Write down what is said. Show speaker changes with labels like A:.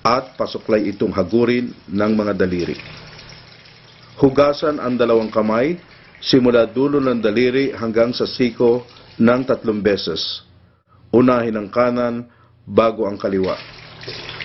A: at pasuklay itong hagurin ng mga daliri. Hugasan ang dalawang kamay simula dulo ng daliri hanggang sa siko ng 3 beses. Unahin ang kanan bago ang kaliwa.